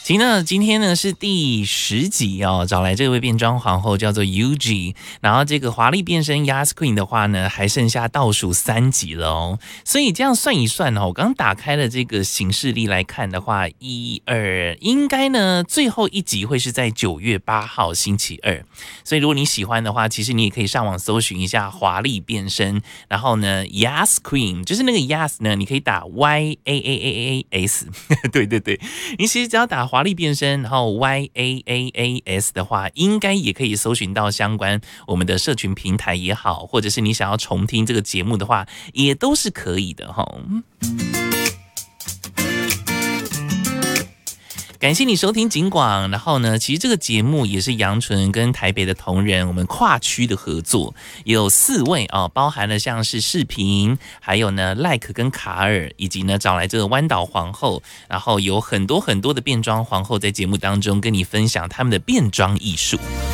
其实呢，今天呢是第10集哦，找来这位变装皇后叫做 Yuji， 然后这个华丽变身 Yas Queen 的话呢，还剩下倒数3集了哦。所以这样算一算哦，我刚打开了这个行事历来看的话，1、2，应该呢最后一集会是在9月8号星期二。所以如果你喜欢的话，其实你也可以上网搜寻一下华丽变身，然后呢 Yas Queen， 就是那个 Yas 呢，你可以打 YAAAAS， 对对对，你其实只要打华丽变身，然后 YAAAS 的话，应该也可以搜寻到相关我们的社群平台也好，或者是你想要重听这个节目的话，也都是可以的齁。感谢你收听警广，然后呢，其实这个节目也是杨纯跟台北的同仁我们跨区的合作，有4位啊，包含了像是视频，还有呢 Like 跟卡尔，以及呢找来这个湾岛皇后，然后有很多很多的变装皇后在节目当中跟你分享他们的变装艺术。